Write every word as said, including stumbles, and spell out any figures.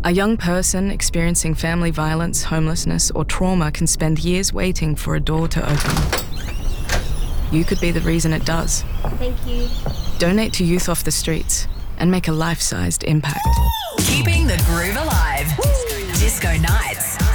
A young person experiencing family violence, homelessness, or trauma can spend years waiting for a door to open. You could be the reason it does. Thank you. Donate to Youth Off the Streets and make a life-sized impact. Keeping the groove alive. Disco Nights.